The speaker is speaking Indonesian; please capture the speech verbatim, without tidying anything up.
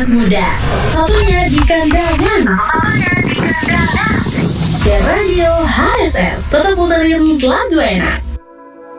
anak muda. Satunya di kandangan. Satunya di kandangan. Dan Radio H S S tetap puterin lagu enak.